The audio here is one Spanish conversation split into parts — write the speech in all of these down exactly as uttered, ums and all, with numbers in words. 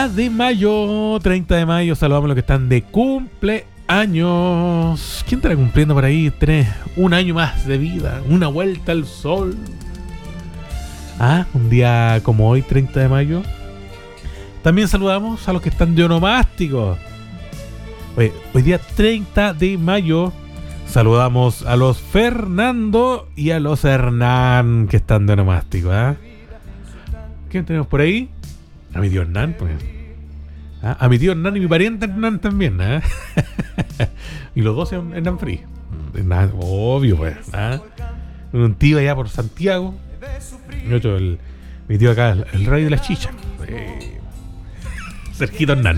treinta de mayo. treinta de mayo. Saludamos a los que están de cumpleaños. ¿Quién estará cumpliendo por ahí? Tres, un año más de vida. Una vuelta al sol. Ah, un día como hoy, treinta de mayo. También saludamos a los que están de onomásticos. Hoy, hoy día treinta de mayo. Saludamos a los Fernando y a los Hernán que están de onomástico. ¿eh? ¿Quién tenemos por ahí? A mi tío Hernán, pues. ¿Ah? A mi tío Hernán y mi pariente Hernán también. ¿eh? Y los dos son Hernán Free. Hernán, obvio, pues. ¿ah? Un tío allá por Santiago. Y otro, el, mi tío acá, el, el rey de las chichas. Eh, Sergito Hernán.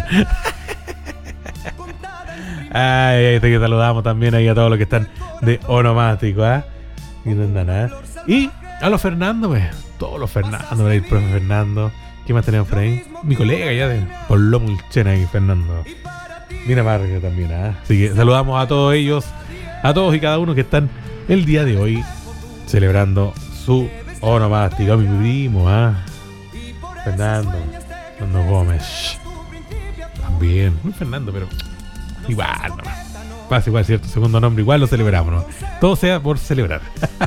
Ay, ay, te que saludamos también ahí a todos los que están de onomástico, ¿eh? Y, ¿eh? y a los Fernando, pues. Todos los Fernando, el profe Fernando. ¿Qué más tenemos por ahí? Mi colega ya de por lo Mulchena ahí, Fernando. Mira Marga también, ¿eh? Así que saludamos a todos ellos, a todos y cada uno que están el día de hoy celebrando su onomástico. A mi primo, ¿eh? Fernando. Fernando Gómez. También. Muy Fernando, pero igual, no. Pasa igual, ¿cierto? Segundo nombre, igual lo celebramos, ¿no? Todo sea por celebrar.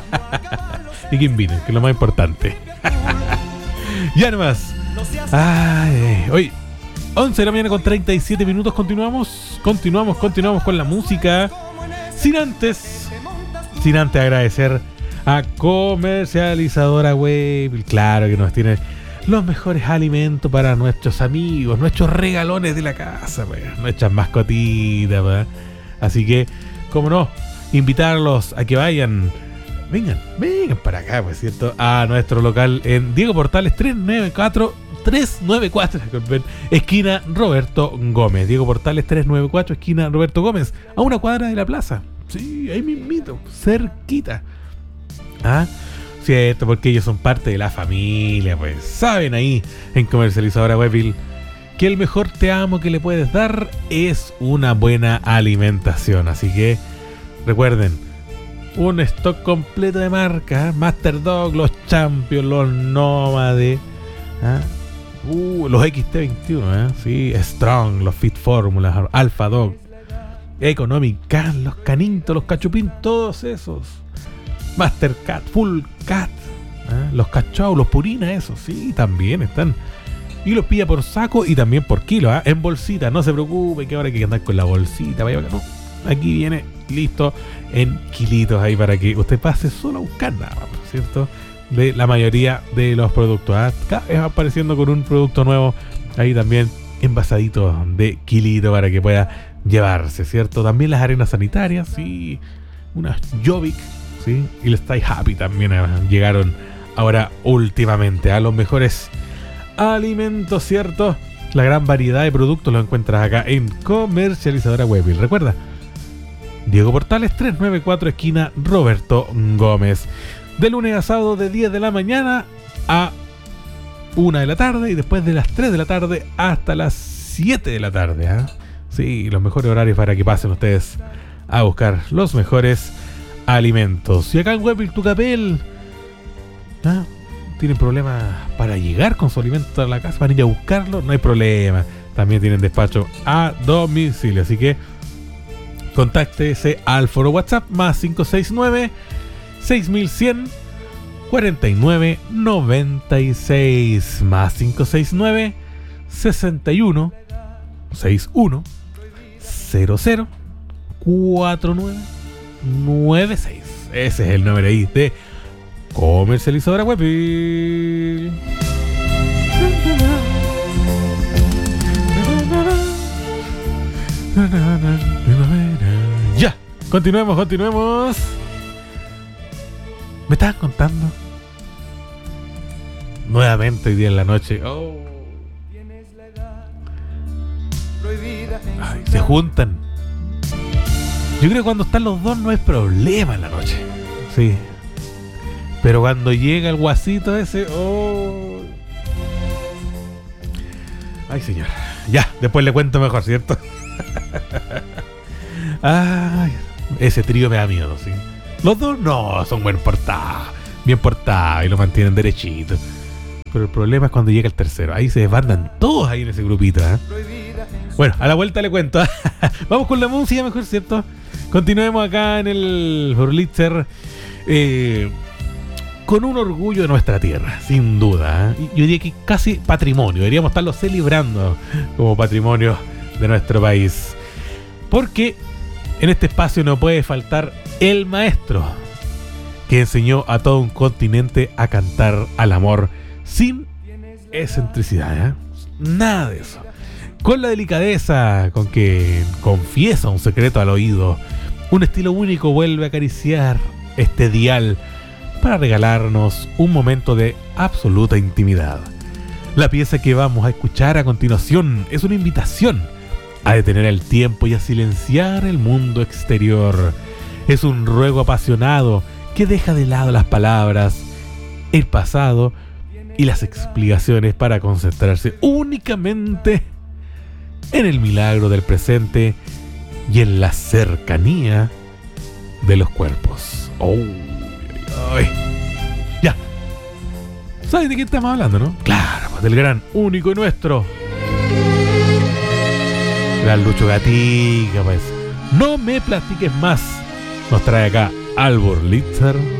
Y que inviten, que es lo más importante. Ya nomás. Ay, hoy, once de la mañana con treinta y siete minutos. Continuamos, continuamos, continuamos con la música. Sin antes, sin antes agradecer a Comercializadora Web. Claro que nos tiene los mejores alimentos para nuestros amigos, nuestros regalones de la casa, pues, nuestras mascotitas, pues. Así que, como no, invitarlos a que vayan, vengan, vengan para acá, pues, cierto, a nuestro local en Diego Portales trescientos noventa y cuatro, esquina Roberto Gómez. Diego Portales trescientos noventa y cuatro, esquina Roberto Gómez, a una cuadra de la plaza. Sí, ahí mismito, cerquita. Ah, cierto, porque ellos son parte de la familia, pues saben ahí en Comercializadora Webville que el mejor te amo que le puedes dar es una buena alimentación. Así que recuerden, un stock completo de marcas, Master Dog, los Champions, los Nómade, ¿ah? uh, los X T veintiuno, ¿eh? sí, Strong, los Fit Fórmulas, Alpha Dog, Economic Can, los Canitos, los Cachupín, todos esos. Master Cat, Full Cat, ¿eh? los Cachau, los Purina, esos, sí, también están. Y los pilla por saco y también por kilo, ¿eh? en bolsita, no se preocupe que ahora hay que andar con la bolsita, vaya, no. Aquí viene listo en kilitos ahí para que usted pase solo a buscar nada, ¿cierto? De la mayoría de los productos, ¿eh? Cada vez apareciendo con un producto nuevo ahí también envasadito de kilito para que pueda llevarse, ¿cierto? También las arenas sanitarias, sí, unas Jovic, ¿sí? Y el Stay Happy también eh, llegaron ahora últimamente a los mejores alimentos, ¿cierto? La gran variedad de productos lo encuentras acá en Comercializadora Webville. Recuerda, Diego Portales trescientos noventa y cuatro, esquina Roberto Gómez. De lunes a sábado de diez de la mañana a una de la tarde y después de las tres de la tarde hasta las siete de la tarde. ¿eh? Sí, los mejores horarios para que pasen ustedes a buscar los mejores alimentos. Y acá en Webville Tucapel, ¿ah? tienen problemas para llegar con su alimento a la casa, van a ir a buscarlo, no hay problema. También tienen despacho a domicilio, así que contáctese al foro WhatsApp más cinco seis nueve, seis mil cien, cuarenta y nueve noventa y seis, más cinco seis nueve, sesenta y uno, sesenta y uno, cero cero, cuarenta y nueve noventa y seis. Ese es el número ahí de Comercializadora Webville. Ya, continuemos, continuemos. Me estaban contando nuevamente hoy día en la noche. Oh. Ay, se juntan. Yo creo que cuando están los dos no hay problema en la noche. Sí. Pero cuando llega el guasito ese, oh. Ay, señor. Ya, después le cuento mejor, ¿cierto? Ay, ese trío me da miedo, sí. Los dos no, son buen portados, bien portados y lo mantienen derechito. Pero el problema es cuando llega el tercero. Ahí se desbandan todos ahí en ese grupito, ¿eh? Bueno, a la vuelta le cuento. Vamos con la música mejor, ¿cierto? Continuemos acá en el Wurlitzer. Eh, con un orgullo de nuestra tierra, sin duda, ¿eh? Yo diría que casi patrimonio. Deberíamos estarlo celebrando como patrimonio de nuestro país. Porque en este espacio no puede faltar el maestro que enseñó a todo un continente a cantar al amor sin excentricidad, ¿eh? Nada de eso. Con la delicadeza con que confiesa un secreto al oído, un estilo único vuelve a acariciar este dial para regalarnos un momento de absoluta intimidad. La pieza que vamos a escuchar a continuación es una invitación a detener el tiempo y a silenciar el mundo exterior. Es un ruego apasionado que deja de lado las palabras, el pasado y las explicaciones para concentrarse únicamente en el milagro del presente y en la cercanía de los cuerpos. Oh, ay, ay. Ya. ¿Sabes de qué estamos hablando, no? Claro, del gran, único y nuestro gran Lucho Gatica, pues. No me platiques más. Nos trae acá al Wurlitzer.